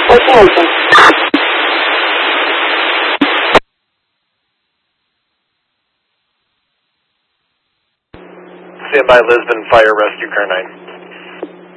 14 Stand by Lisbon Fire Rescue Car 9.